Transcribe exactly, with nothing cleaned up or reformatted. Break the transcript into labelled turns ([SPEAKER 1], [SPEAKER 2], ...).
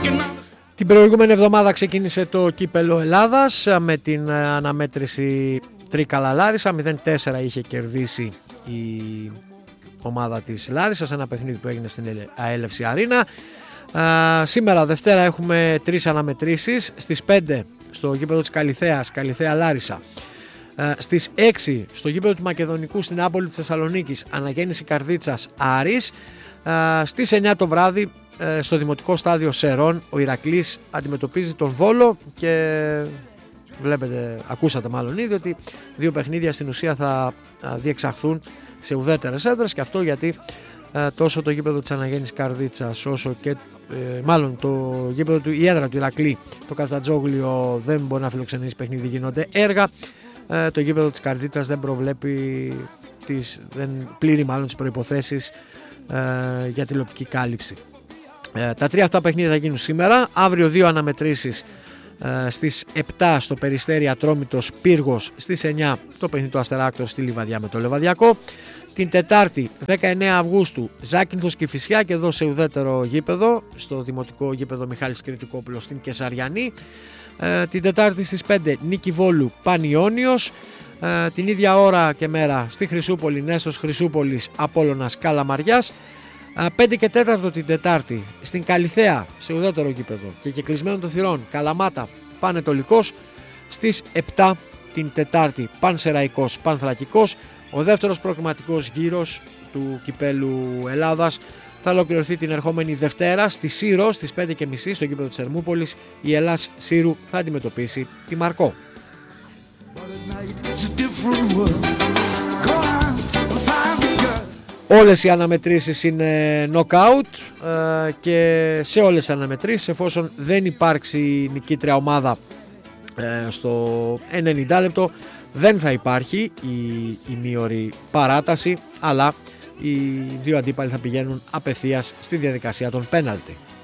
[SPEAKER 1] Την προηγούμενη εβδομάδα ξεκίνησε το κύπελο Ελλάδας με την αναμέτρηση Τρίκαλα Λάρισα. μηδέν τέσσερα είχε κερδίσει η ομάδα της Λάρισσας, ένα παιχνίδι που έγινε στην Αέλευση Αρίνα. Α, σήμερα Δευτέρα έχουμε τρεις αναμετρήσεις. Στις πέντε στο γήπεδο της Καλιθέας, Καλιθέα Λάρισα. Α, στις έξι στο γήπεδο του Μακεδονικού στην Άπολη της Θεσσαλονίκης, Αναγέννηση Καρδίτσας Άρης. Α, στις εννιά το βράδυ στο Δημοτικό Στάδιο Σερών ο Ηρακλής αντιμετωπίζει τον Βόλο και βλέπετε, ακούσατε μάλλον ήδη ότι δύο παιχνίδια στην ουσία θα διεξαχθούν σε ουδέτερες έδρες, και αυτό γιατί τόσο το γήπεδο της Αναγέννησης Καρδίτσας όσο και ε, μάλλον το γήπεδο του, η έδρα του Ηρακλή, το Καφτατζόγλιο, δεν μπορεί να φιλοξενήσει παιχνίδι, γίνονται έργα. Ε, το γήπεδο της Καρδίτσας δεν προβλέπει τις, δεν πλήρει μάλλον τις προϋποθέσεις ε, για τηλεοπτική κάλυψη. Ε, τα τρία αυτά παιχνίδια θα γίνουν σήμερα. Αύριο δύο αναμετρήσεις ε, στις επτά στο Περιστέρι Ατρόμητος Πύργος, στις εννιά το παιχνίδι του Αστεράκτορ στη Λιβαδιά με το Λεβαδιακό. Την Τετάρτη δεκαεννέα Αυγούστου Ζάκυνθος Κηφισιά, και εδώ σε ουδέτερο γήπεδο, στο Δημοτικό Γήπεδο Μιχάλης Κρητικόπουλος στην Κεσαριανή. Ε, την Τετάρτη στις πέντε Νίκη Βόλου Πανιόνιος. Ε, την ίδια ώρα και μέρα στη Χρυσούπολη Νέστος Χρυσούπολης Απόλλωνας Καλαμαριάς. πέντε και τέταρτο την Τετάρτη στην Καλιθέα σε ουδέτερο γήπεδο και κεκλεισμένων των θυρών Καλαμάτα Πανετολικός. Στις επτά την Τετάρτη Πανσεραϊκός Πανθρακικός. Ο δεύτερος προκριματικός γύρος του κυπέλου Ελλάδας θα ολοκληρωθεί την ερχόμενη Δευτέρα στη Σύρο στις πέντε και μισή στο γήπεδο της Ερμούπολης. Η Ελλάς Σύρου θα αντιμετωπίσει τη Μαρκό. Όλες οι αναμετρήσεις είναι knockout ε, και σε όλες τις αναμετρήσεις, εφόσον δεν υπάρξει νικήτρια ομάδα ε, στο ενενήντα λεπτό, δεν θα υπάρχει η ημίωρη παράταση, αλλά οι δύο αντίπαλοι θα πηγαίνουν απευθείας στη διαδικασία των πέναλτι.